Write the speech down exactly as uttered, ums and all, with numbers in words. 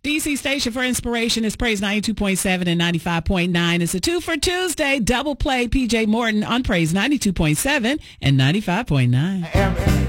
D C station for inspiration is Praise ninety-two point seven and ninety-five point nine. It's a two for Tuesday. Double play P J Morton on Praise ninety-two point seven and ninety-five point nine.